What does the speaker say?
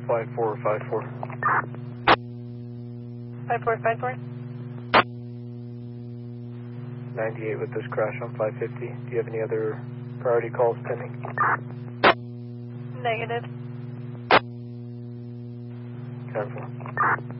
5454. 5454. 98 with this crash on 550. Do you have any other priority calls pending? Negative. 10-4.